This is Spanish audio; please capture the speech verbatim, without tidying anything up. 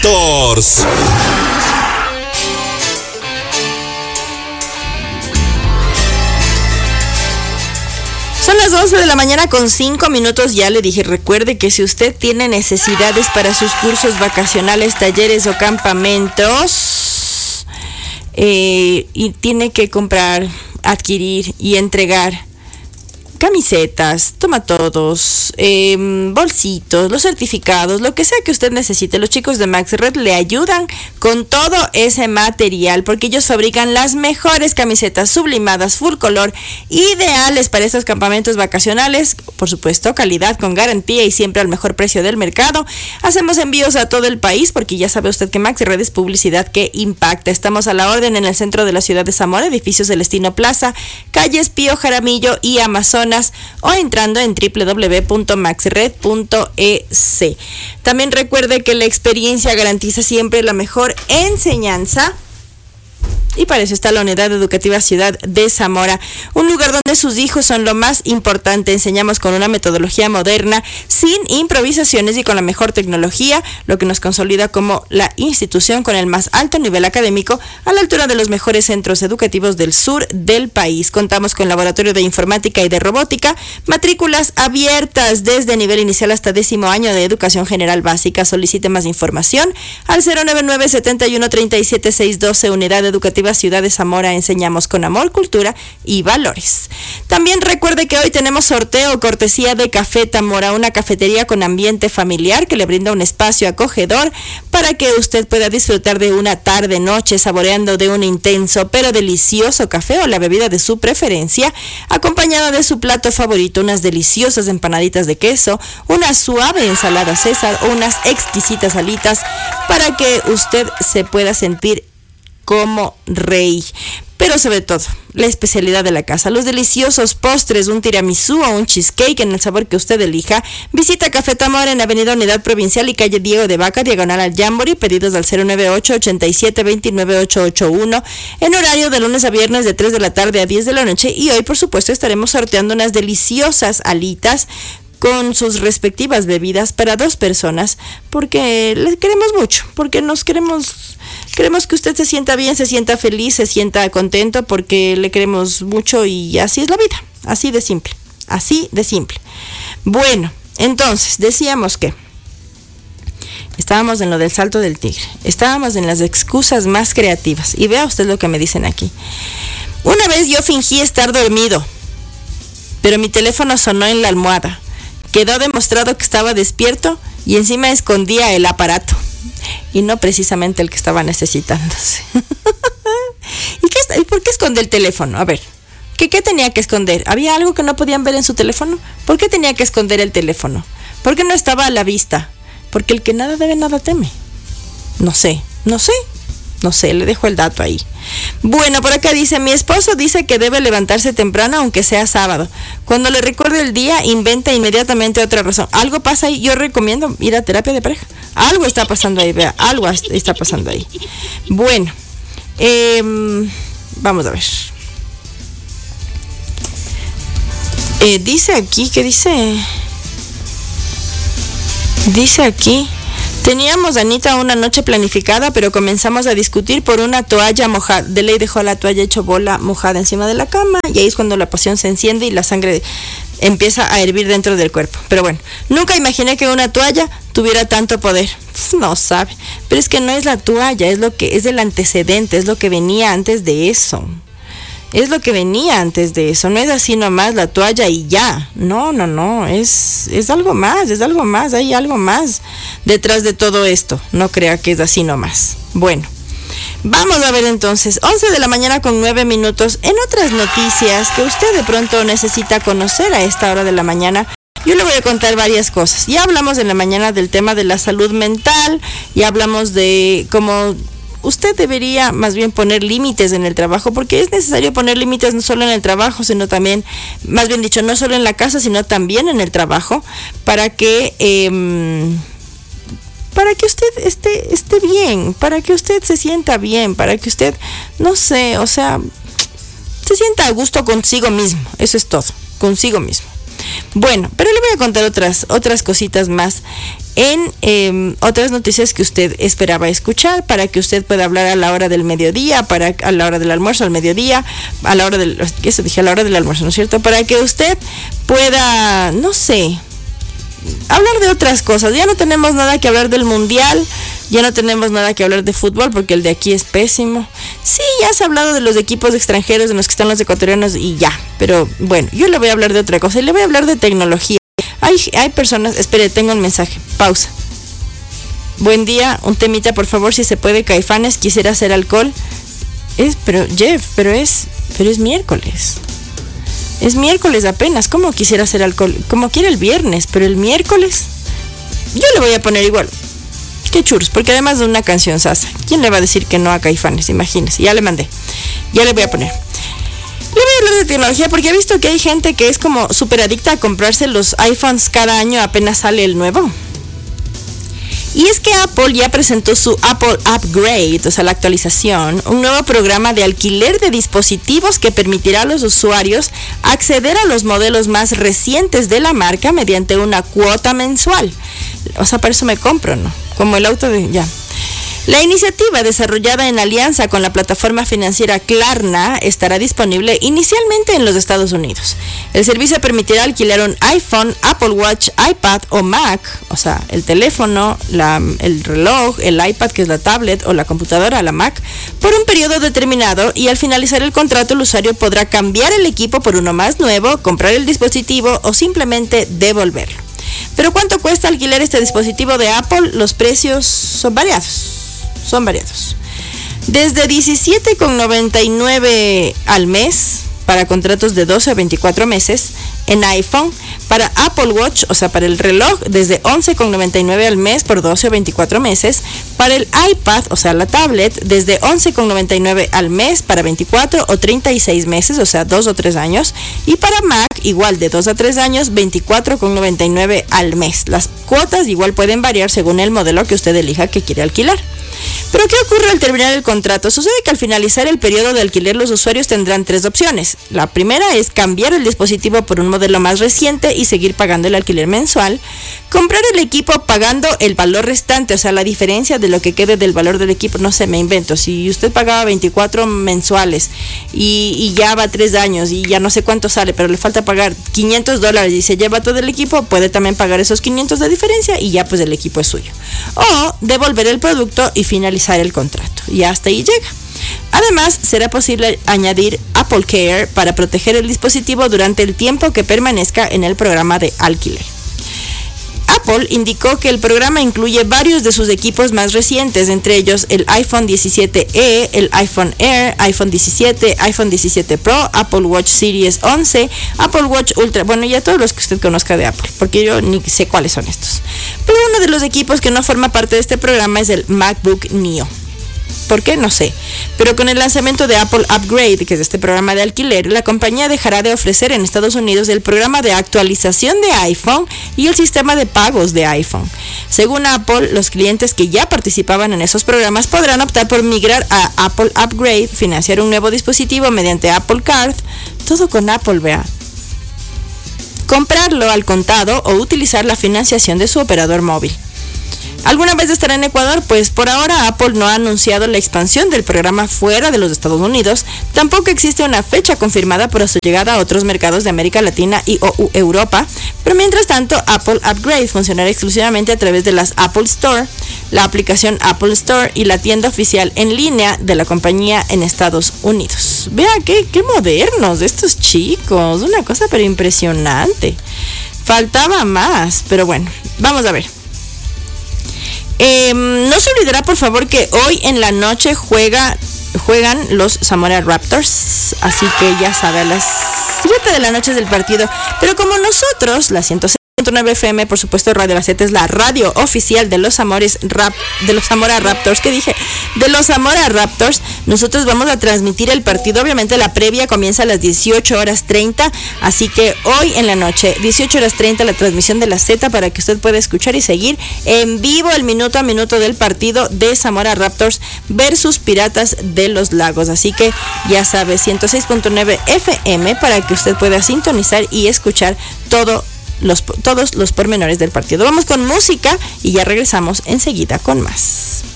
Tors. Son las once de la mañana con cinco minutos. Ya le dije, recuerde que si usted tiene necesidades para sus cursos vacacionales, talleres o campamentos, eh, y tiene que comprar, adquirir y entregar camisetas, tomatodos, eh, bolsitos, los certificados, lo que sea que usted necesite, los chicos de MaxRed le ayudan con todo ese material, porque ellos fabrican las mejores camisetas sublimadas, full color, ideales para estos campamentos vacacionales, por supuesto, calidad con garantía y siempre al mejor precio del mercado. Hacemos envíos a todo el país, porque ya sabe usted que MaxRed es publicidad que impacta. Estamos a la orden en el centro de la ciudad de Zamora, edificio Celestino Plaza, calles Pío Jaramillo y Amazonas, o entrando en doble u doble u doble u punto maxred punto e c. También recuerde que la experiencia garantiza siempre la mejor enseñanza. Y para eso está la Unidad Educativa Ciudad de Zamora, un lugar donde sus hijos son lo más importante. Enseñamos con una metodología moderna, sin improvisaciones y con la mejor tecnología, lo que nos consolida como la institución con el más alto nivel académico a la altura de los mejores centros educativos del sur del país. Contamos con laboratorio de informática y de robótica, matrículas abiertas desde nivel inicial hasta décimo año de educación general básica. Solicite más información al cero nueve nueve, siete uno, tres siete seis uno dos. Unidad Educativa Ciudad de Zamora, enseñamos con amor, cultura y valores. También recuerde que hoy tenemos sorteo cortesía de Café Tamora, una cafetería con ambiente familiar que le brinda un espacio acogedor para que usted pueda disfrutar de una tarde, noche, saboreando de un intenso pero delicioso café o la bebida de su preferencia, acompañada de su plato favorito, unas deliciosas empanaditas de queso, una suave ensalada César o unas exquisitas alitas para que usted se pueda sentir como rey. Pero sobre todo, la especialidad de la casa, los deliciosos postres, un tiramisú o un cheesecake en el sabor que usted elija. Visita Café Tamora en Avenida Unidad Provincial y calle Diego de Vaca, diagonal al Jamboree. Pedidos al cero nueve ocho, ochenta y siete, veintinueve, ochocientos ochenta y uno, en horario de lunes a viernes de tres de la tarde a diez de la noche. Y hoy, por supuesto, estaremos sorteando unas deliciosas alitas con sus respectivas bebidas para dos personas, porque les queremos mucho, porque nos queremos, queremos que usted se sienta bien, se sienta feliz, se sienta contento, porque le queremos mucho y así es la vida, así de simple, así de simple. Bueno, entonces, decíamos que estábamos en lo del salto del tigre, estábamos en las excusas más creativas, y vea usted lo que me dicen aquí. Una vez yo fingí estar dormido, pero mi teléfono sonó en la almohada. Quedó demostrado que estaba despierto y encima escondía el aparato. Y no precisamente el que estaba necesitándose. ¿Y, qué, ¿Y por qué esconde el teléfono? A ver, ¿qué, ¿qué tenía que esconder? ¿Había algo que no podían ver en su teléfono? ¿Por qué tenía que esconder el teléfono? ¿Por qué no estaba a la vista? Porque el que nada debe, nada teme. No sé, no sé. No sé, le dejo el dato ahí. Bueno, por acá dice, mi esposo dice que debe levantarse temprano aunque sea sábado. Cuando le recuerde el día, inventa inmediatamente otra razón. Algo pasa ahí, yo recomiendo ir a terapia de pareja. Algo está pasando ahí, vea, algo está pasando ahí. Bueno, eh, vamos a ver. Eh, dice aquí, ¿qué dice? Dice aquí. Teníamos, Anita, una noche planificada, pero comenzamos a discutir por una toalla mojada. De ley dejó la toalla hecho bola mojada encima de la cama, y ahí es cuando la pasión se enciende y la sangre empieza a hervir dentro del cuerpo. Pero bueno, nunca imaginé que una toalla tuviera tanto poder. No sabe, pero es que no es la toalla, es lo que es el antecedente, es lo que venía antes de eso. Es lo que venía antes de eso, no es así nomás la toalla y ya, no, no, no, es, es algo más, es algo más, hay algo más detrás de todo esto, no crea que es así nomás. Bueno, vamos a ver entonces, once de la mañana con nueve minutos, en otras noticias que usted de pronto necesita conocer a esta hora de la mañana. Yo le voy a contar varias cosas. Ya hablamos en la mañana del tema de la salud mental, ya hablamos de cómo usted debería más bien poner límites en el trabajo, porque es necesario poner límites no solo en el trabajo, sino también, más bien dicho, no solo en la casa, sino también en el trabajo, para que eh, para que usted esté, esté bien, para que usted se sienta bien, para que usted, no sé, o sea, se sienta a gusto consigo mismo, eso es todo, consigo mismo. Bueno, pero le voy a contar otras, otras cositas más en eh, otras noticias que usted esperaba escuchar para que usted pueda hablar a la hora del mediodía, para a la hora del almuerzo al mediodía, a la hora del, eso dije, a la hora del almuerzo, ¿no es cierto? Para que usted pueda, no sé, hablar de otras cosas. Ya no tenemos nada que hablar del mundial, ya no tenemos nada que hablar de fútbol porque el de aquí es pésimo. Sí, ya se ha hablado de los equipos extranjeros en los que están los ecuatorianos y ya, pero bueno, yo le voy a hablar de otra cosa y le voy a hablar de tecnología. Hay, hay personas, espere, tengo un mensaje, pausa. Buen día, un temita por favor, si se puede, Caifanes, quisiera hacer alcohol. Es, pero Jeff, pero es, pero es miércoles. Es miércoles apenas, ¿cómo quisiera hacer alcohol? Como quiere el viernes, pero el miércoles. Yo le voy a poner igual. Qué churros, porque además de una canción sasa. ¿Quién le va a decir que no a Caifanes? Imagínese, ya le mandé. Ya le voy a poner. Le voy a hablar de tecnología porque he visto que hay gente que es como súper adicta a comprarse los iPhones cada año apenas sale el nuevo. Y es que Apple ya presentó su Apple Upgrade, o sea, la actualización, un nuevo programa de alquiler de dispositivos que permitirá a los usuarios acceder a los modelos más recientes de la marca mediante una cuota mensual. O sea, para eso me compro, ¿no? Como el auto de... ya. La iniciativa, desarrollada en alianza con la plataforma financiera Klarna, estará disponible inicialmente en los Estados Unidos. El servicio permitirá alquilar un iPhone, Apple Watch, iPad o Mac, o sea, el teléfono, la, el reloj, el iPad, que es la tablet, o la computadora, la Mac, por un periodo determinado, y al finalizar el contrato el usuario podrá cambiar el equipo por uno más nuevo, comprar el dispositivo o simplemente devolverlo. ¿Pero cuánto cuesta alquilar este dispositivo de Apple? Los precios son variados. Son variados. Desde diecisiete con noventa y nueve al mes para contratos de doce a veinticuatro meses en iPhone, para Apple Watch, o sea, para el reloj, desde once con noventa y nueve al mes por doce o veinticuatro meses, para el iPad, o sea, la tablet, desde once con noventa y nueve al mes para veinticuatro o treinta y seis meses, o sea, dos o tres años, y para Mac, igual de dos a tres años, veinticuatro con noventa y nueve al mes. Las cuotas igual pueden variar según el modelo que usted elija que quiere alquilar. ¿Pero qué ocurre al terminar el contrato? Sucede que al finalizar el periodo de alquiler los usuarios tendrán tres opciones. La primera es cambiar el dispositivo por un modelo más reciente y seguir pagando el alquiler mensual. Comprar el equipo pagando el valor restante, o sea, la diferencia de lo que quede del valor del equipo. No sé, me invento. Si usted pagaba veinticuatro mensuales y, y ya va tres años y ya no sé cuánto sale, pero le falta pagar quinientos dólares y se lleva todo el equipo, puede también pagar esos quinientos de diferencia y ya pues el equipo es suyo. O devolver el producto y finalizar el contrato. Y hasta ahí llega. Además, será posible añadir Apple Care para proteger el dispositivo durante el tiempo que permanezca en el programa de alquiler. Apple indicó que el programa incluye varios de sus equipos más recientes, entre ellos el iPhone diecisiete E, el iPhone Air, iPhone diecisiete, iPhone diecisiete Pro, Apple Watch Series once, Apple Watch Ultra, bueno, ya todos los que usted conozca de Apple, porque yo ni sé cuáles son estos. Pero uno de los equipos que no forma parte de este programa es el MacBook Neo. ¿Por qué? No sé. Pero con el lanzamiento de Apple Upgrade, que es este programa de alquiler, la compañía dejará de ofrecer en Estados Unidos el programa de actualización de iPhone y el sistema de pagos de iPhone. Según Apple, los clientes que ya participaban en esos programas podrán optar por migrar a Apple Upgrade, financiar un nuevo dispositivo mediante Apple Card, todo con Apple, vea. Comprarlo al contado o utilizar la financiación de su operador móvil. ¿Alguna vez estará en Ecuador? Pues por ahora Apple no ha anunciado la expansión del programa fuera de los Estados Unidos. Tampoco existe una fecha confirmada para su llegada a otros mercados de América Latina y o Europa. Pero mientras tanto, Apple Upgrade funcionará exclusivamente a través de las Apple Store, la aplicación Apple Store y la tienda oficial en línea de la compañía en Estados Unidos. Vea qué, qué modernos estos chicos, una cosa pero impresionante. Faltaba más, pero bueno, vamos a ver. Eh, no se olvidará, por favor, que hoy en la noche juega, juegan los Zamora Raptors. Así que ya sabe, a las siete de la noche es el partido. Pero como nosotros, la ciento punto nueve F M, por supuesto, Radio La Z es la radio oficial de los Amores Rap, de los Zamora Raptors, ¿qué dije? De los Zamora Raptors. Nosotros vamos a transmitir el partido, obviamente la previa comienza a las dieciocho horas treinta, así que hoy en la noche, dieciocho horas treinta, la transmisión de la Z para que usted pueda escuchar y seguir en vivo el minuto a minuto del partido de Zamora Raptors versus Piratas de los Lagos. Así que ya sabe, ciento seis punto nueve F M para que usted pueda sintonizar y escuchar todo Los, todos los pormenores del partido. Vamos con música y ya regresamos enseguida con más.